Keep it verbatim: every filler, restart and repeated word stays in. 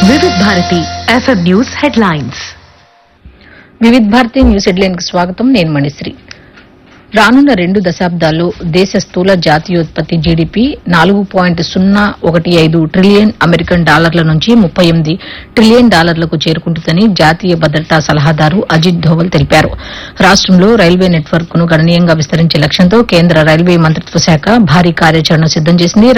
వివిధ Bharati FM news headlines. వివిధ Bharati news headline కి స్వాగతం. నేను మణిశ్రీ. రానున్న రెండు దశాబ్దాల్లో దేశ స్థూల జాతీయోత్పత్తి జీడీపీ నాలుగు పాయింట్ సున్నా ఒకటి ఐదు ట్రిలియన్ అమెరికన్ డాలర్ల నుంచి ముప్పై ఎనిమిది ట్రిలియన్ డాలర్లకు చేరుకుంటుందని జాతీయ భద్రతా సలహాదారు అజిత్ ధోవల్ తెలిపారు. రాష్టంలో రైల్వే నెట్వర్క్ ను గణనీయంగా విస్తరించే లక్ష్యంతో కేంద్ర రైల్వే మంత్రిత్వ శాఖ భారీ కార్యాచరణ సిద్దం చేసింది.